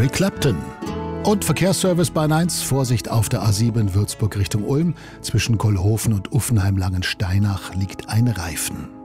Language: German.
Eric Clapton. Und Verkehrsservice Bahn 1, Vorsicht auf der A7 Würzburg Richtung Ulm. Zwischen Kollhofen und Uffenheim-Langensteinach liegt ein Reifen.